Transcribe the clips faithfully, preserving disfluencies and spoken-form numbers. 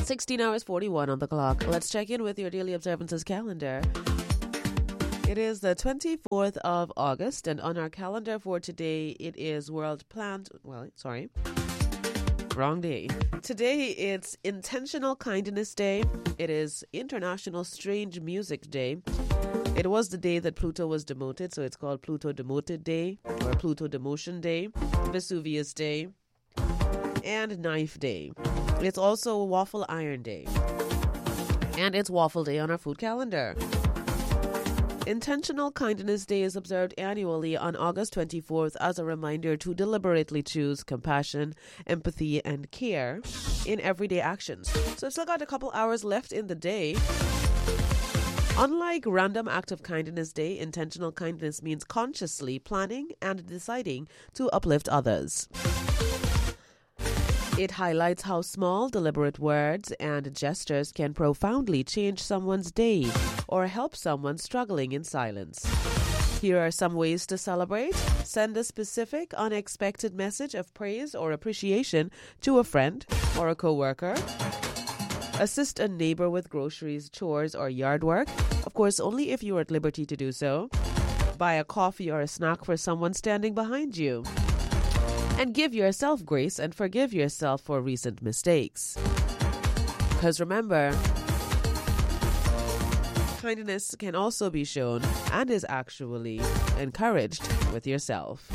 sixteen hours forty-one on the clock. Let's check in with your daily observances calendar. It is the twenty-fourth of August, and on our calendar for today, it is World Plant... Well, sorry. Wrong day. Today, it's Intentional Kindness Day. It is International Strange Music Day. It was the day that Pluto was demoted, so it's called Pluto Demoted Day or Pluto Demotion Day, Vesuvius Day, and Knife Day. It's also Waffle Iron Day. And it's Waffle Day on our food calendar. Intentional Kindness Day is observed annually on August twenty-fourth as a reminder to deliberately choose compassion, empathy, and care in everyday actions. So I've still got a couple hours left in the day. Unlike Random Act of Kindness Day, intentional kindness means consciously planning and deciding to uplift others. It highlights how small, deliberate words and gestures can profoundly change someone's day or help someone struggling in silence. Here are some ways to celebrate. Send a specific, unexpected message of praise or appreciation to a friend or a coworker. Assist a neighbor with groceries, chores, or yard work. Of course, only if you are at liberty to do so. Buy a coffee or a snack for someone standing behind you. And give yourself grace and forgive yourself for recent mistakes. Because remember, kindness can also be shown and is actually encouraged with yourself.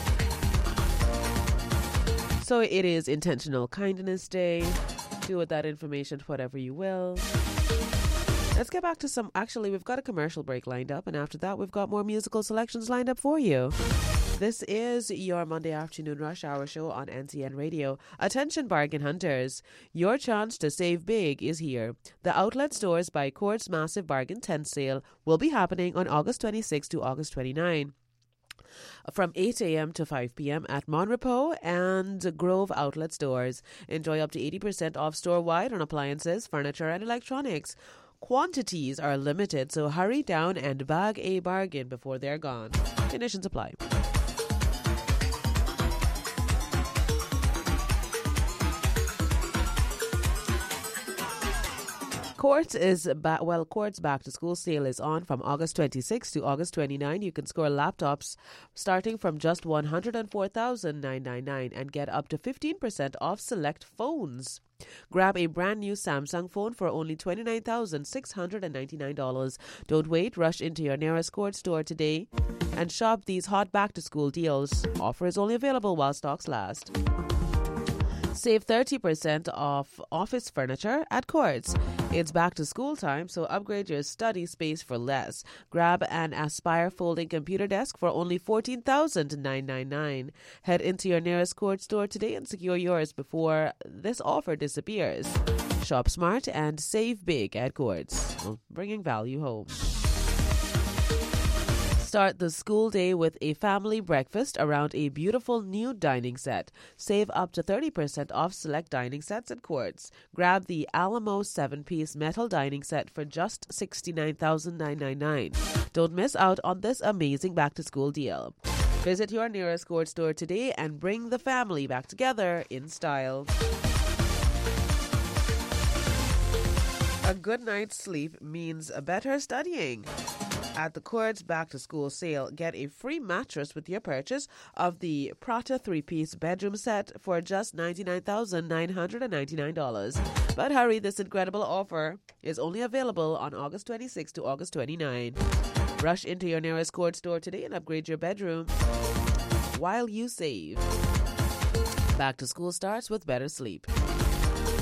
So it is Intentional Kindness Day. Do with that information whatever you will. Let's get back to some... Actually, we've got a commercial break lined up, and after that, we've got more musical selections lined up for you. This is your Monday afternoon rush hour show on N C N Radio. Attention bargain hunters, your chance to save big is here. The Outlet Stores by Court's Massive Bargain tent sale will be happening on August twenty-sixth to August twenty-ninth. From eight a.m. to five p.m. at Monrepo and Grove Outlet Stores. Enjoy up to eighty percent off store-wide on appliances, furniture, and electronics. Quantities are limited, so hurry down and bag a bargain before they're gone. Conditions apply. Courts is ba- well, Courts back to school sale is on from August twenty-sixth to August twenty-ninth. You can score laptops starting from just one hundred four thousand nine hundred ninety-nine dollars and get up to fifteen percent off select phones. Grab a brand new Samsung phone for only twenty-nine thousand six hundred ninety-nine dollars. Don't wait, rush into your nearest Courts store today and shop these hot back to school deals. Offer is only available while stocks last. Save thirty percent off office furniture at Courts. It's back to school time, so upgrade your study space for less. Grab an Aspire folding computer desk for only fourteen thousand nine hundred ninety-nine dollars. Head into your nearest Courts store today and secure yours before this offer disappears. Shop smart and save big at Courts, bringing value home. Start the school day with a family breakfast around a beautiful new dining set. Save up to thirty percent off select dining sets at Courts. Grab the Alamo seven-piece metal dining set for just sixty-nine thousand nine hundred ninety-nine dollars. Don't miss out on this amazing back-to-school deal. Visit your nearest Courts store today and bring the family back together in style. A good night's sleep means a better studying. At the Courts Back to School sale, get a free mattress with your purchase of the Prata three-piece bedroom set for just ninety-nine thousand nine hundred ninety-nine dollars. But hurry, this incredible offer is only available on August twenty-sixth to August twenty-ninth. Rush into your nearest Courts store today and upgrade your bedroom while you save. Back to school starts with better sleep.